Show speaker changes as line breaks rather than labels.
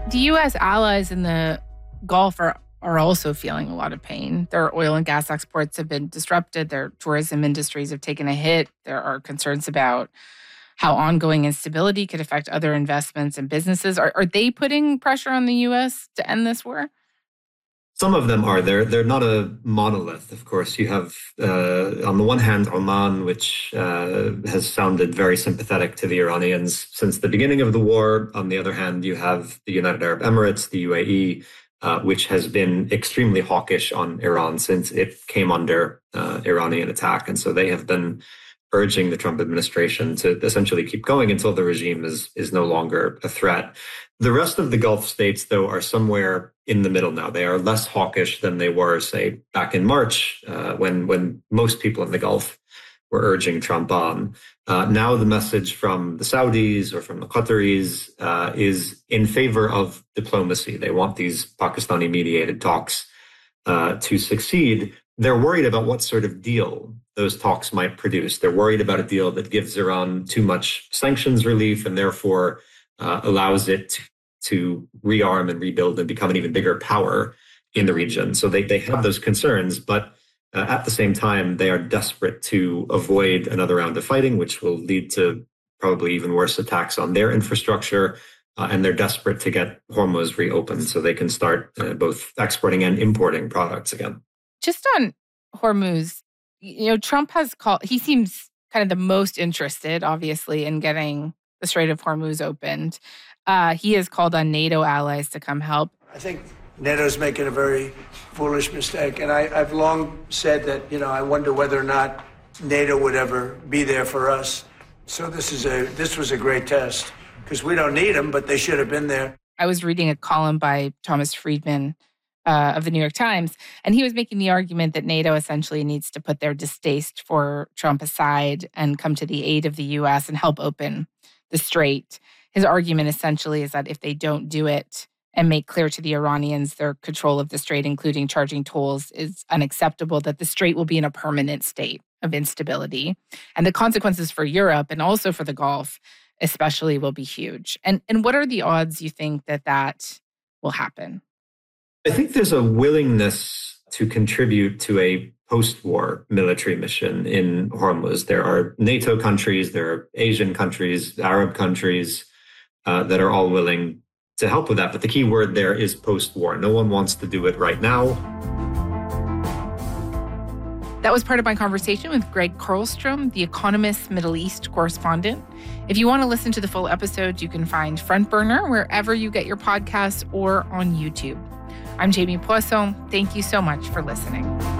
The U.S. allies in the Gulf are also feeling a lot of pain. Their oil and gas exports have been disrupted. Their tourism industries have taken a hit. There are concerns about how ongoing instability could affect other investments and businesses. Are they putting pressure on the U.S. to end this war?
Some of them are. They're not a monolith, of course. You have, on the one hand, Oman, which has sounded very sympathetic to the Iranians since the beginning of the war. On the other hand, you have the United Arab Emirates, the UAE, which has been extremely hawkish on Iran since it came under Iranian attack. And so they have been urging the Trump administration to essentially keep going until the regime is no longer a threat. The rest of the Gulf states, though, are somewhere in the middle now. They are less hawkish than they were, say, back in March, when most people in the Gulf were urging Trump on. Now the message from the Saudis or from the Qataris is in favor of diplomacy. They want these Pakistani-mediated talks to succeed. They're worried about what sort of deal those talks might produce. They're worried about a deal that gives Iran too much sanctions relief and therefore allows it to rearm and rebuild and become an even bigger power in the region. So they have those concerns, but at the same time, they are desperate to avoid another round of fighting, which will lead to probably even worse attacks on their infrastructure. And they're desperate to get Hormuz reopened so they can start both exporting and importing products again.
Just on Hormuz, Trump he seems kind of the most interested, obviously, in getting the Strait of Hormuz opened. He has called on NATO allies to come help.
I think NATO's making a very foolish mistake. And I've long said that, I wonder whether or not NATO would ever be there for us. So this was a great test because we don't need them, but they should have been there.
I was reading a column by Thomas Friedman of the New York Times, and he was making the argument that NATO essentially needs to put their distaste for Trump aside and come to the aid of the U.S. and help open the strait. His argument essentially is that if they don't do it and make clear to the Iranians their control of the strait, including charging tolls, is unacceptable, that the strait will be in a permanent state of instability. And the consequences for Europe and also for the Gulf especially will be huge. And what are the odds you think that will happen?
I think there's a willingness to contribute to a post-war military mission in Hormuz. There are NATO countries, there are Asian countries, Arab countries that are all willing to help with that. But the key word there is post-war. No one wants to do it right now.
That was part of my conversation with Greg Karlstrom, The Economist's Middle East correspondent. If you want to listen to the full episode, you can find Front Burner wherever you get your podcasts or on YouTube. I'm Jamie Poisson. Thank you so much for listening.